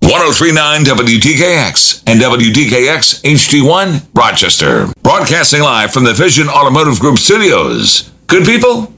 1039 WDKX and WDKX HD1 Rochester. Broadcasting live from the Vision Automotive Group studios. Good people,